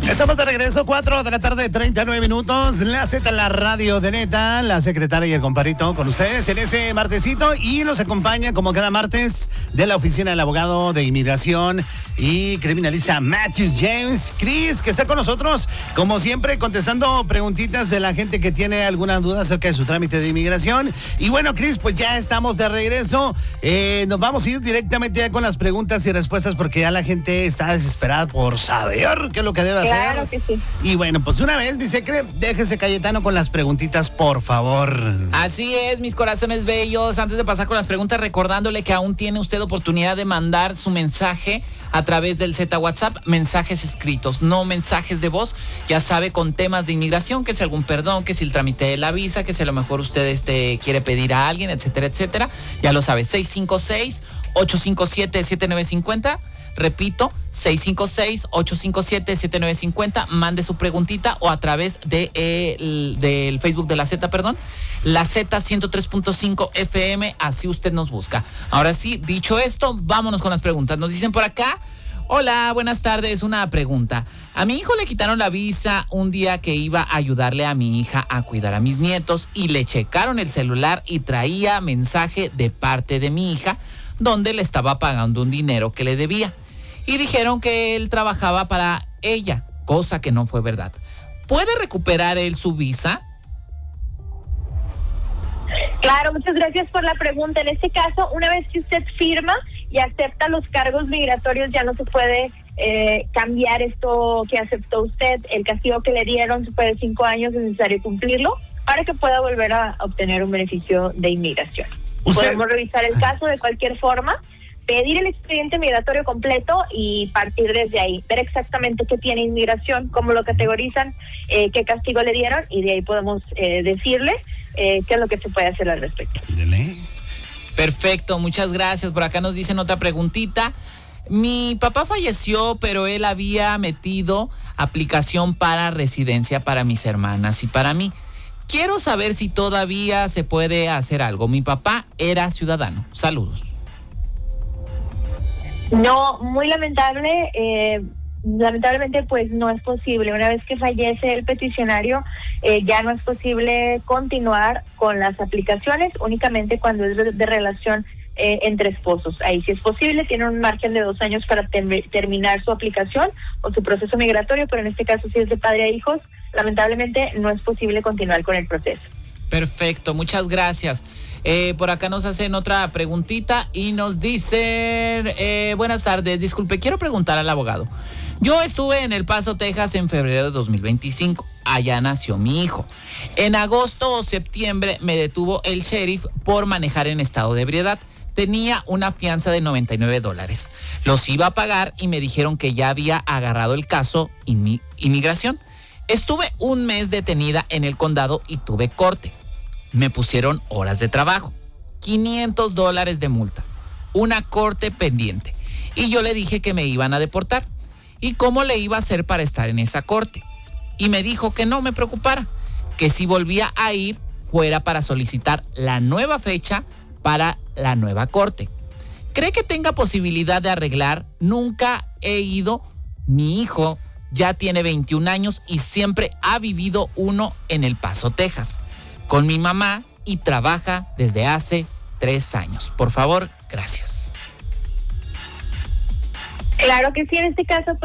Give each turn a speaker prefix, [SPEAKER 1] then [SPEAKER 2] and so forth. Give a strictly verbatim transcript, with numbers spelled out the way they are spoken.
[SPEAKER 1] Estamos de regreso, cuatro de la tarde, treinta y nueve minutos. La Z, la radio de Neta, la secretaria y el comparito con ustedes en ese martesito. Y nos acompaña, como cada martes, de la oficina del abogado de inmigración y criminalista Matthew James. Chris, que está con nosotros, como siempre, contestando preguntitas de la gente que tiene alguna duda acerca de su trámite de inmigración. Y bueno, Chris, pues ya estamos de regreso. Eh, nos vamos a ir directamente ya con las preguntas y respuestas porque ya la gente está desesperada por saber qué es lo que debe hacer.
[SPEAKER 2] Claro que sí.
[SPEAKER 1] Y bueno, pues una vez, mi secre, déjese Cayetano con las preguntitas, por favor.
[SPEAKER 3] Así es, mis corazones bellos. Antes de pasar con las preguntas, recordándole que aún tiene usted oportunidad de mandar su mensaje a través del Z WhatsApp, mensajes escritos, no mensajes de voz. Ya sabe, con temas de inmigración, que si algún perdón, que si el trámite de la visa, que si a lo mejor usted este, quiere pedir a alguien, etcétera, etcétera. Ya lo sabe, seis cinco seis, ocho cinco siete, siete nueve cinco cero. Repito, seis cinco seis, ocho cinco siete, siete nueve cinco cero. Mande su preguntita o a través de, eh, el, del Facebook de la Z, perdón. La Z ciento tres punto cinco F M, así usted nos busca. Ahora sí, dicho esto, vámonos con las preguntas. Nos dicen por acá: hola, buenas tardes, una pregunta. A mi hijo le quitaron la visa un día que iba a ayudarle a mi hija a cuidar a mis nietos y le checaron el celular y traía mensaje de parte de mi hija donde le estaba pagando un dinero que le debía. Y dijeron que él trabajaba para ella, cosa que no fue verdad. ¿Puede recuperar él su visa?
[SPEAKER 2] Claro, muchas gracias por la pregunta. En este caso, una vez que usted firma y acepta los cargos migratorios, ya no se puede eh, cambiar esto que aceptó usted. El castigo que le dieron fue de cinco años, es necesario cumplirlo para que pueda volver a obtener un beneficio de inmigración. ¿Usted? Podemos revisar el caso de cualquier forma, pedir el expediente migratorio completo y partir desde ahí, ver exactamente qué tiene inmigración, cómo lo categorizan, eh, qué castigo le dieron, y de ahí podemos eh, decirle eh, qué es lo que se puede hacer al respecto.
[SPEAKER 3] Perfecto, muchas gracias. Por acá nos dicen otra preguntita. Mi papá falleció, pero él había metido aplicación para residencia para mis hermanas y para mí. Quiero saber si todavía se puede hacer algo. Mi papá era ciudadano. Saludos.
[SPEAKER 2] No, muy lamentable, eh, lamentablemente pues no es posible. Una vez que fallece el peticionario, eh, ya no es posible continuar con las aplicaciones, únicamente cuando es de, de relación eh, entre esposos. Ahí sí es posible, tiene un margen de dos años para ter- terminar su aplicación o su proceso migratorio, pero en este caso si es de padre a hijos, lamentablemente no es posible continuar con el proceso.
[SPEAKER 3] Perfecto, muchas gracias. Eh, por acá nos hacen otra preguntita y nos dicen, eh, buenas tardes, disculpe, quiero preguntar al abogado. Yo estuve en El Paso, Texas en febrero de dos mil veinticinco, allá nació mi hijo. En agosto o septiembre me detuvo el sheriff por manejar en estado de ebriedad. Tenía una fianza de noventa y nueve dólares. Los iba a pagar y me dijeron que ya había agarrado el caso inmi- inmigración. Estuve un mes detenida en el condado y tuve corte. Me pusieron horas de trabajo, quinientos dólares de multa, una corte pendiente. Y yo le dije que me iban a deportar. ¿Y cómo le iba a hacer para estar en esa corte? Y me dijo que no me preocupara, que si volvía a ir fuera para solicitar la nueva fecha para la nueva corte. ¿Cree que tenga posibilidad de arreglar? Nunca he ido. Mi hijo ya tiene veintiún años y siempre ha vivido uno en El Paso, Texas, con mi mamá y trabaja desde hace tres años. Por favor, gracias.
[SPEAKER 2] Claro que sí, en este caso pues